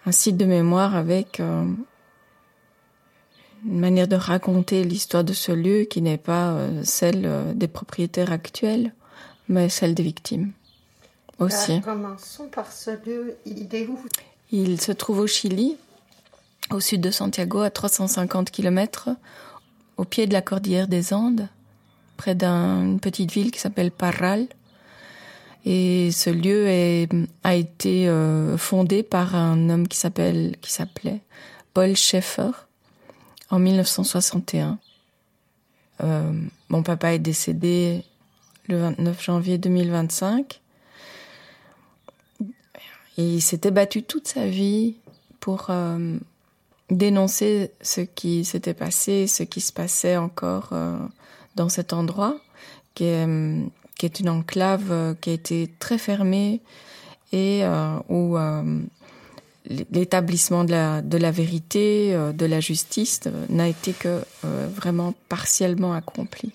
un site de mémoire avec une manière de raconter l'histoire de ce lieu qui n'est pas celle des propriétaires actuels, mais celle des victimes aussi. Commençons par ce lieu, il est où? Il se trouve au Chili, au sud de Santiago, à 350 km, au pied de la cordillère des Andes, près d'une petite ville qui s'appelle Parral. Et ce lieu a été fondé par un homme qui s'appelait Paul Schaeffer en 1961. Mon papa est décédé le 29 janvier 2025. Et il s'était battu toute sa vie pour dénoncer ce qui s'était passé, ce qui se passait encore dans cet endroit, qui est une enclave qui a été très fermée et où l'établissement de la vérité, de la justice n'a été que vraiment partiellement accompli.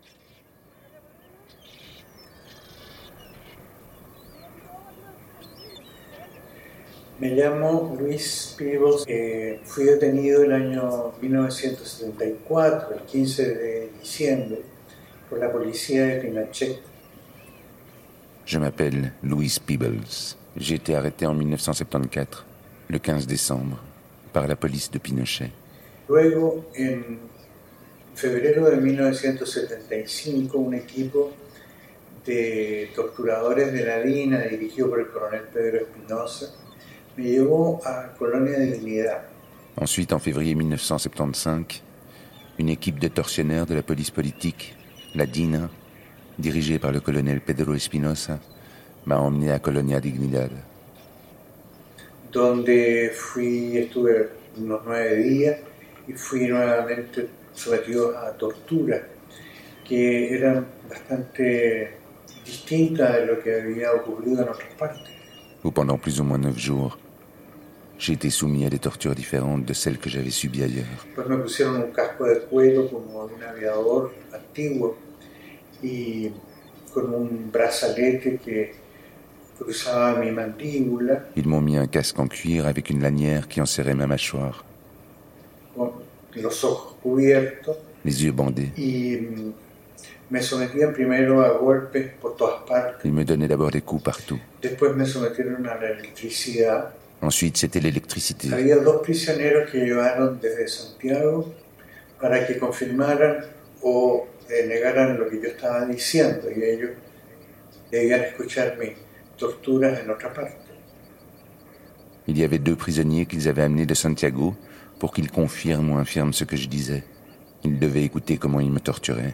Me llamo Luis Peebles. Fui detenido el año 1974, el 15 de diciembre, por la policía de Pinochet. Je m'appelle Luis Peebles. J'ai été arrêté en 1974, le 15 décembre, par la police de Pinochet. Luego, en febrero de 1975, un equipo de torturadores de la DINA, dirigido por el coronel Pedro Espinosa, me llevó a Colonia de Dignidad. Ensuite, en février 1975, une équipe de tortionnaires de la police politique, la DINA, dirigée par le colonel Pedro Espinosa, m'a emmené à Colonia Dignidad. Donde estuve unos 9 días y fui nuevamente sometido a torturas que eran bastante distintas de lo que había ocurrido en otras partes. Où pendant plus ou moins 9 jours, j'ai été soumis à des tortures différentes de celles que j'avais subies ailleurs. Pues me pusieron un casco de cuero como de un aviador antiguo y con un brazalete que cruzaba mi mandíbula. Ils m'ont mis un casque en cuir avec une lanière qui enserrait ma mâchoire. Con los ojos cubiertos. Les yeux bandés. Y me sometían primero a golpes por todas partes. Ils me donnaient d'abord des coups partout. Después me sometieron a la electricidad. Ensuite, c'était l'électricité. Había 2 prisioneros que llevaron desde Santiago para que confirmaran o negaran lo que yo estaba diciendo, y ellos debían escuchar mis torturas en otra parte. Il y avait 2 prisonniers qu'ils avaient amenés de Santiago pour qu'ils confirment ou infirment ce que je disais. Ils devaient écouter comment ils me torturaient.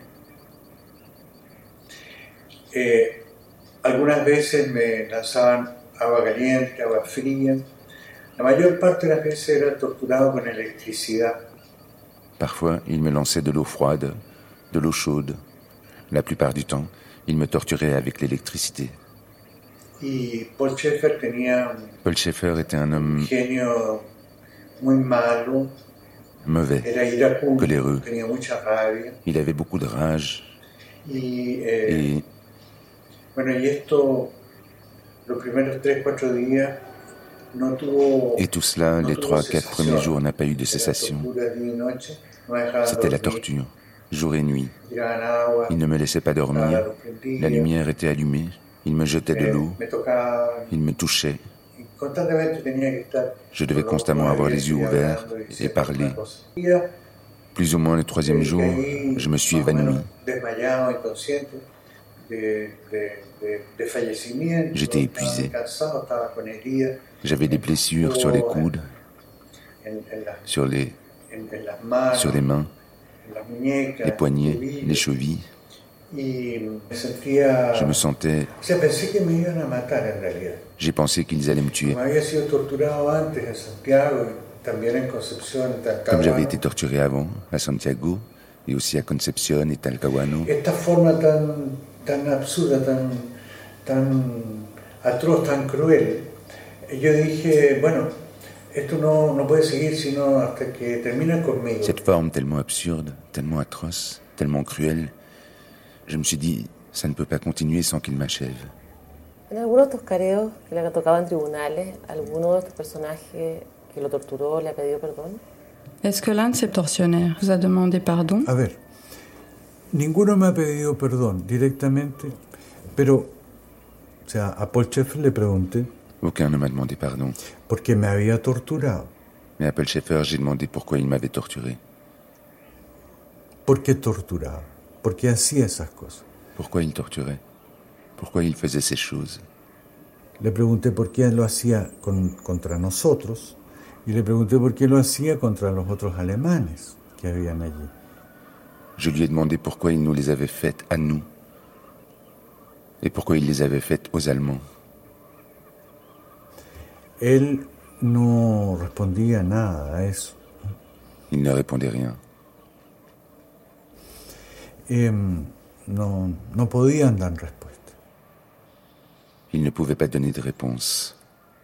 Algunas veces me lanzaban agua caliente, agua fría. La mayor parte de las veces era torturado con electricidad. Parfois, ils me lançaient de l'eau froide, de l'eau chaude. La plupart du temps, ils me torturaient avec l'électricité. Y Paul Schaeffer Paul Schaeffer était un homme genio muy malo, mauvais, era iracundo, coléreux. tenía mucha rabia. Il avait beaucoup de rage. Y esto, los primeros 3-4 días, no tuvo. Et tout cela, les 3-4 premiers jours, n'a pas eu de cessation. C'était la torture, jour et nuit. Il ne me laissait pas dormir. La lumière était allumée. Il me jetait de l'eau. Il me touchait. Je devais constamment avoir les yeux ouverts et parler. Plus ou moins le 3e jour, je me suis évanoui. J'étais épuisé. J'avais des blessures sur les coudes, sur les mains, les poignets, les chevilles. Je me sentais... J'ai pensé qu'ils allaient me tuer. Comme j'avais été torturé avant, à Santiago, et aussi à Concepción et Talcahuano. Tan absurda, tan atroz, tan cruel. Yo dije, bueno, esto no puede seguir sino hasta que terminen conmigo. Cette forme tellement absurde, tellement atroce, tellement cruelle, je me suis dit, ça ne peut pas continuer sans qu'il m'achève. En algunos de estos careos que le tocaba en tribunales, ¿alguno de estos personajes que lo torturó le ha pedido perdón? Est-ce que l'un de ces tortionnaires vous a demandé pardon? A ver, ninguno me ha pedido perdón directamente, pero, o sea, a Paul Schaeffer le pregunté. Aucun ne m'a demandé pardon. Porque me había torturado. Mais à Paul Schaeffer, j'ai demandé pourquoi il m'avait torturé. ¿Por qué torturaba? ¿Por qué hacía esas cosas? Pourquoi il torturait? Pourquoi il faisait ces choses? Le pregunté por qué lo hacía contra nosotros y le pregunté por qué lo hacía contra los otros alemanes que habían allí. Je lui ai demandé pourquoi il nous les avait faites à nous et pourquoi il les avait faites aux Allemands. Él no respondía nada a eso. Il ne répondait rien. No podían dar respuesta. Il ne pouvait pas donner de réponse.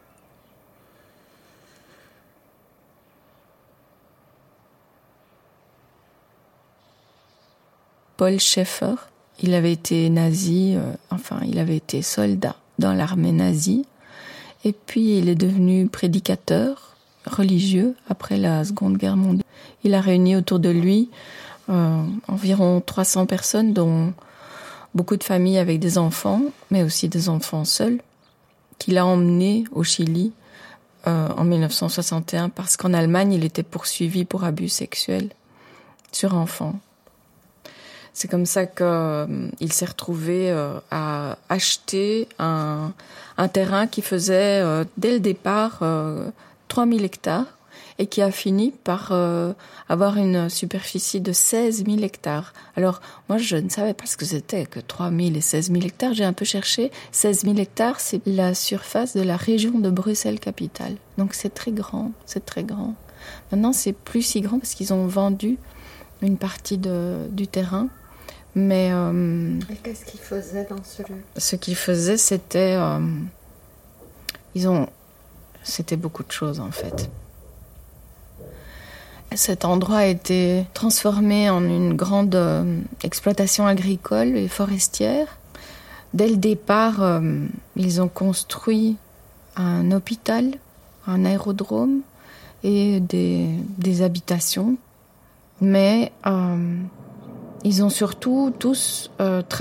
Paul Schaeffer, il avait été nazi, il avait été soldat dans l'armée nazie, et puis il est devenu prédicateur religieux après la Seconde Guerre mondiale. Il a réuni autour de lui environ 300 personnes, dont beaucoup de familles avec des enfants, mais aussi des enfants seuls, qu'il a emmenés au Chili en 1961, parce qu'en Allemagne, il était poursuivi pour abus sexuels sur enfants. C'est comme ça qu'il s'est retrouvé à acheter un terrain qui faisait, dès le départ, 3000 hectares, et qui a fini par avoir une superficie de 16 000 hectares. Alors, moi, je ne savais pas ce que c'était que 3 000 et 16 000 hectares. J'ai un peu cherché. 16 000 hectares, c'est la surface de la région de Bruxelles-Capitale. Donc, c'est très grand, c'est très grand. Maintenant, c'est plus si grand parce qu'ils ont vendu une partie du terrain. Mais et qu'est-ce qu'ils faisaient dans ce lieu? Ce qu'ils faisaient, c'était... C'était beaucoup de choses, en fait. Cet endroit a été transformé en une grande exploitation agricole et forestière. Dès le départ, ils ont construit un hôpital, un aérodrome et des habitations. Mais ils ont surtout tous travaillé